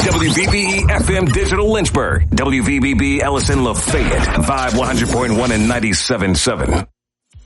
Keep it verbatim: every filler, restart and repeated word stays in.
W V B E F M Digital Lynchburg. W V B B Ellison Lafayette. Vibe one hundred point one and ninety-seven point seven.